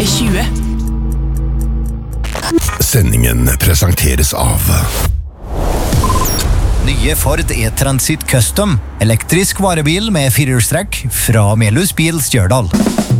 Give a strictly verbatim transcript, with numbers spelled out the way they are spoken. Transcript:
er tjue. Sendingen presenteres av Nye Ford E-Transit Custom, elektrisk varebil med firehjulstrekk fra Melhus Bil Stjørdal.